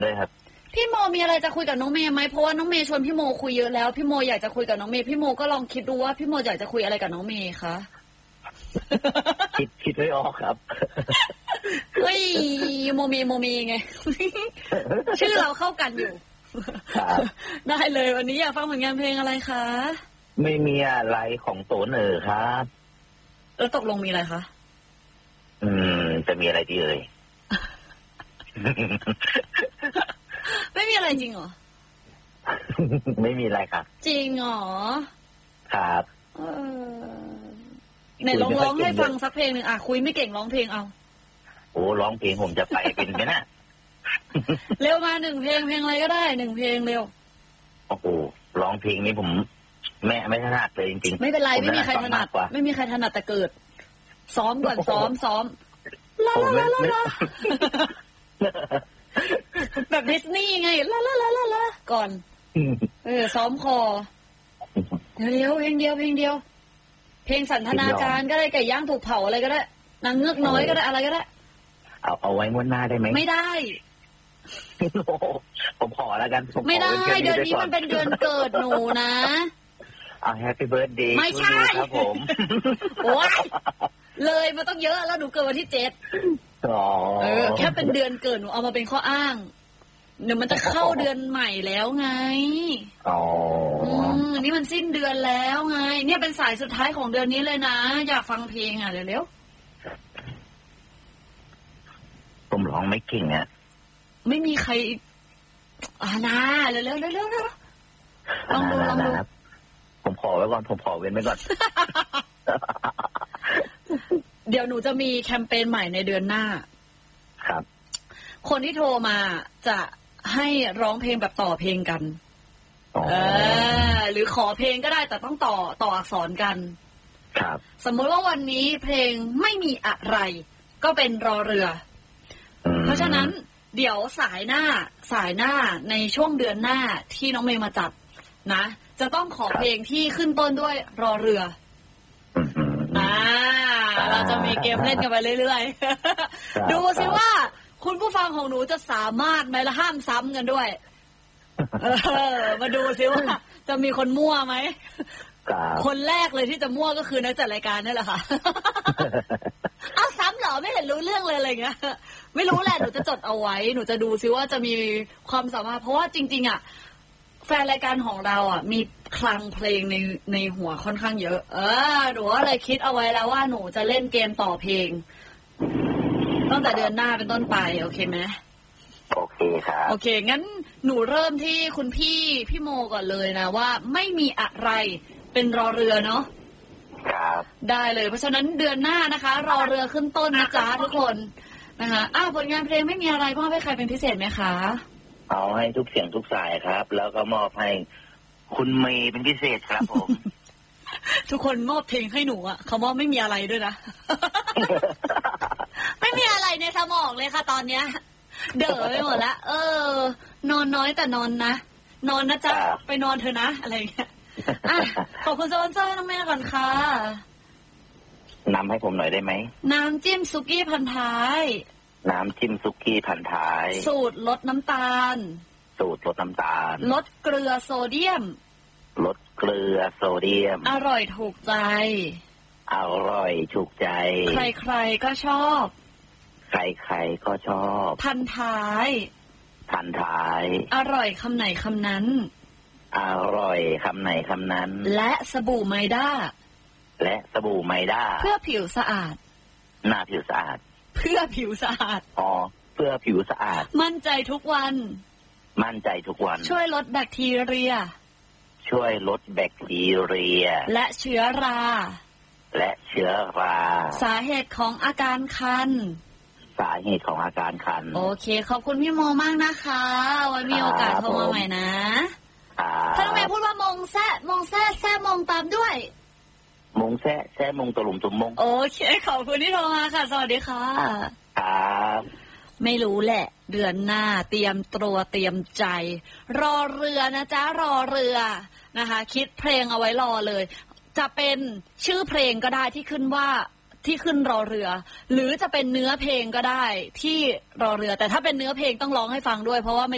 เลยครับพี่โมมีอะไรจะคุยกับน้องเมย์ไหมเพราะว่าน้องเมย์ชวนพี่โมคุยเยอะแล้วพี่โมอยากจะคุยกับน้องเมย์พี่โมก็ลองคิดดูว่าพี่โมอยากจะคุยอะไรกับน้องเมย์คะคิดไม่ออกครับเฮ้ยโมเมไง ชื่อเราเข้ากันอยู่ได้เลยวันนี้อยากฟังผลงานเพลงอะไรคะไม่มีอะไรของโตเนอครับแล้วตกลงมีอะไรคะจะมีอะไรดีเอ่ยไม่มีอะไรจริงเหรอไม่มีอะไรครับจริงเหรอครับไหนร้องให้ฟังสักเพลงหนึ่งคุยไม่เก่งร้องเพลงเอาโอ้ร้องเพลงผมจะไปเป็นไหมนะเร็วมา1 เพลงอะไรก็ได้1 เพลงเร็วโอ้โหร้องเพลงนี้ผมไม่ถนัดเลยจริงๆไม่เป็นไรไม่มีใครถนัดไม่มีใครถนัดแต่เกิดซ้อมก่อนซ้อมลาแบบดิสนีย์ไงลาก่อนซ้อมคอเร็วเพลงเดียวเพลงสันทนาการก็ได้ไก่ย่างถูกเผาอะไรก็ได้นางเงือกน้อยก็ได้อะไรก็ได้เอาไว้งวดหน้าได้ไหมไม่ได้ผมขอแล้วกันไม่ได้เดือนนี้มันเป็นเดือนเกิดหนูนะแฮปปี้เบิร์ธเดย์ไม่ใช่ครับผมโอ้ยเลยมันต้องเยอะแล้วหนูเกิดวันที่7แค่เป็นเดือนเกิดหนูเอามาเป็นข้ออ้างเดี๋ยวมันจะเข้าเดือนใหม่แล้วไงนี่มันสิ้นเดือนแล้วไงเนี่ยเป็นสายสุดท้ายของเดือนนี้เลยนะอยากฟังเพลงเร็วผมร้องไม่เก่งไม่มีใครนะเร็วลองดูผมขอไว้ก่อนผมขอเว้นไว้ก่อนเดี๋ยวหนูจะมีแคมเปญใหม่ในเดือนหน้าครับคนที่โทรมาจะให้ร้องเพลงแบบต่อเพลงกันหรือขอเพลงก็ได้แต่ต้องต่ออักษรกันครับสมมติว่าวันนี้เพลงไม่มีอะไรก็เป็นรอเรือเพราะฉะนั้นเดี๋ยวสายหน้าในช่วงเดือนหน้าที่น้องเมย์มาจัดนะจะต้องขอเพลงที่ขึ้นต้นด้วยรอเรือเราจะมีเกมเล่นกันไปเรื่อยๆดูสิว่าคุณผู้ฟังของหนูจะสามารถไหมละห้ามซ้ำกันด้วยมาดูสิว่าจะมีคนมั่วไหมคนแรกเลยที่จะมั่วก็คือนักจัดรายการนี่แหละค่ะเอาซ้ำเหรอไม่เห็นรู้เรื่องเลยอะไรเงี้ยไม่รู้แหละหนูจะจดเอาไว้หนูจะดูซิว่าจะมีความสามารถเพราะว่าจริงๆแฟนรายการของเรามีคลังเพลงในหัวค่อนข้างเยอะหนูก็เลยคิดเอาไว้แล้วว่าหนูจะเล่นเกมต่อเพลงตั้งแต่เดือนหน้าเป็นต้นไปโอเคไหมโอเคครับโอเคงั้นหนูเริ่มที่คุณพี่โมก่อนเลยนะว่าไม่มีอะไรเป็นรอเรือเนาะครับได้เลยเพราะฉะนั้นเดือนหน้านะคะรอเรือขึ้นต้นนะจ๊ะทุกคนนะคะผลงานเพลงไม่มีอะไรมอบให้ใครเป็นพิเศษไหมคะเอาให้ทุกเสียงทุกสายครับแล้วก็มอบให้คุณเมย์เป็นพิเศษครับผมทุกคนมอบเพลงให้หนูเขามอบไม่มีอะไรด้วยนะ ไม่มีอะไรในสมองเลยค่ะตอนเนี้ยเด๋อไปหมดละนอนน้อยแต่นอนนะนอนนะจ๊ะไปนอนเถอะนะอะไรอย่างเงี้ยขอบคุณสปอนเซอร์น้องแม่ก่อนค่ะนำให้ผมหน่อยได้ไหมน้ำจิ้มซุกี้พันท้ายน้ำจิ้มซุกี้พันท้ายสูตรลดน้ำตาลลดเกลือโซเดียมอร่อยถูกใจใครๆก็ชอบพันท้ายอร่อยคำไหนคำนั้นและสบู่ไมด้าเพื่อผิวสะอาดหน้าผิวสะอาดเพื่อผิวสะอาดเพื่อผิวสะอาดมั่นใจทุกวันช่วยลดแบคทีเรียและเชื้อราสาเหตุของอาการคันโอเคขอบคุณพี่โมมากนะคะไว้มีโอกาสโทรมาใหม่นะถ้าน้องแม่พูดว่ามงแซ่มงตามด้วยมงแซ่มงตะลุมตุ่มมงโอเคขอบคุณที่โทรมาค่ะสวัสดีค่ะครับไม่รู้แหละเดือนหน้าเตรียมตัวเตรียมใจรอเรือนะจ๊ะรอเรือนะคะคิดเพลงเอาไว้รอเลยจะเป็นชื่อเพลงก็ได้ที่ขึ้นรอเรือหรือจะเป็นเนื้อเพลงก็ได้ที่รอเรือแต่ถ้าเป็นเนื้อเพลงต้องร้องให้ฟังด้วยเพราะว่าไม่